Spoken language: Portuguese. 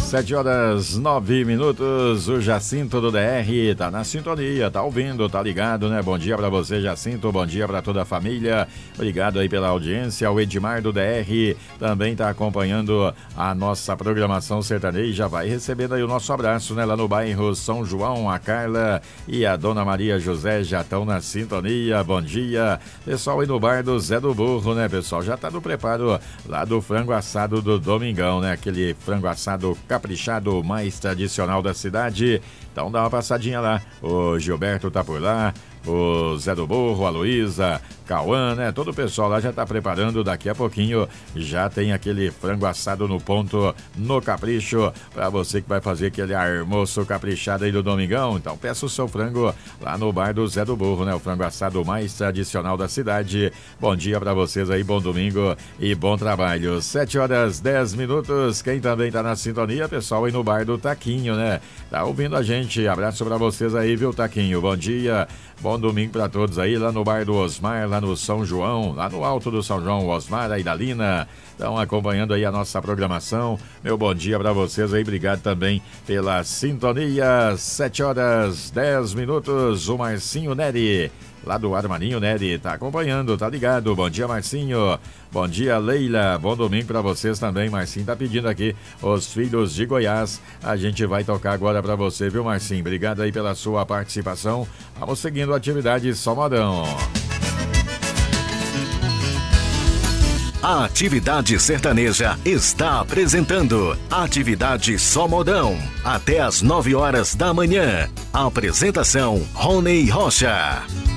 7h09, o Jacinto do DR tá na sintonia, tá ouvindo, tá ligado, né? Bom dia pra você, Jacinto, bom dia pra toda a família, obrigado aí pela audiência. O Edmar do DR também tá acompanhando a nossa programação sertaneja, vai recebendo aí o nosso abraço, né? Lá no bairro São João, a Carla e a Dona Maria José já estão na sintonia, bom dia. Pessoal aí no bar do Zé do Burro, né, pessoal? Já tá no preparo lá do frango assado do Domingão, né? Aquele frango assado caprichado, mais tradicional da cidade. Então dá uma passadinha lá. O Gilberto tá por lá, o Zé do Burro, a Luísa, Cauã, né? Todo o pessoal lá já tá preparando. Daqui a pouquinho já tem aquele frango assado no ponto, no capricho, pra você que vai fazer aquele almoço caprichado aí do Domingão. Então peça o seu frango lá no bar do Zé do Burro, né? O frango assado mais tradicional da cidade. Bom dia pra vocês aí, bom domingo e bom trabalho. 7h10. Quem também tá na sintonia, pessoal aí no bar do Taquinho, né? Tá ouvindo a gente. Abraço pra vocês aí, viu, Taquinho? Bom dia. Bom domingo para todos aí, lá no bar do Osmar, lá no São João, lá no alto do São João, Osmar, a Idalina, estão acompanhando aí a nossa programação. Meu bom dia para vocês aí, obrigado também pela sintonia. 7h10, o Marcinho Neri, lá do Armarinho Neri, tá acompanhando, tá ligado. Bom dia, Marcinho. Bom dia, Leila. Bom domingo pra vocês também. Marcinho tá pedindo aqui Os Filhos de Goiás. A gente vai tocar agora pra você, viu, Marcinho? Obrigado aí pela sua participação. Vamos seguindo a atividade Só Modão. A Atividade Sertaneja está apresentando Atividade Só Modão. Até às 9h da manhã. Apresentação Rony Rocha.